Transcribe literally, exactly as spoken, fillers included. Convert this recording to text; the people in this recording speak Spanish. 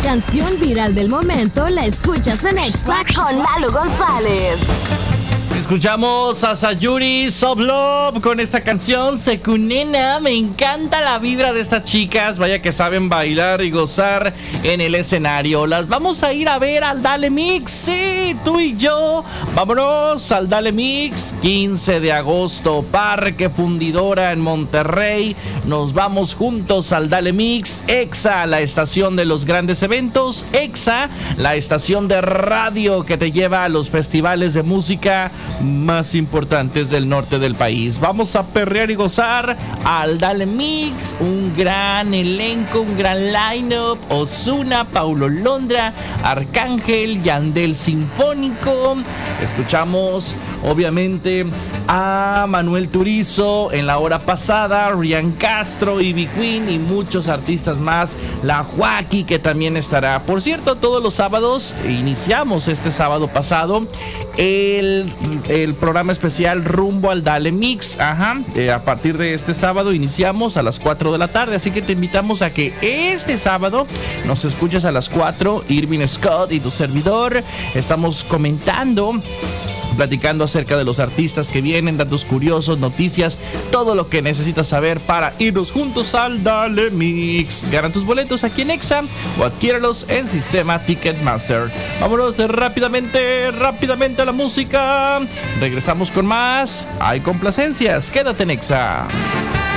canción viral del momento la escuchas en Exa con Lalo González. Escuchamos a Sayuri Soblov con esta canción Secunena. Me encanta la vibra de estas chicas. Vaya que saben bailar y gozar en el escenario. Las vamos a ir a ver al Dale Mix. Sí, tú y yo. Vámonos al Dale Mix. quince de agosto, Parque Fundidora en Monterrey. Nos vamos juntos al Dale Mix. Exa, la estación de los grandes eventos. Exa, la estación de radio que te lleva a los festivales de música más importantes del norte del país. Vamos a perrear y gozar al Dale Mix. Un gran elenco, un gran line-up. Ozuna, Paulo Londra, Arcángel, Yandel Sinfónico. Escuchamos obviamente a Manuel Turizo en la hora pasada, Ryan Castro, Ivy Queen y muchos artistas más. La Joaquí, que también estará. Por cierto, todos los sábados, iniciamos este sábado pasado el, el programa especial rumbo al Dale Mix. Ajá, eh, a partir de este sábado iniciamos a las cuatro de la tarde, así que te invitamos a que este sábado nos escuches a las cuatro. Irving Scott y tu servidor estamos comentando, platicando acerca de los artistas que vienen, datos curiosos, noticias, todo lo que necesitas saber para irnos juntos al Dale Mix. Gana tus boletos aquí en Exa o adquiérelos en Sistema Ticketmaster. Vámonos de rápidamente, rápidamente a la música. Regresamos con más. Hay complacencias. Quédate en Exa.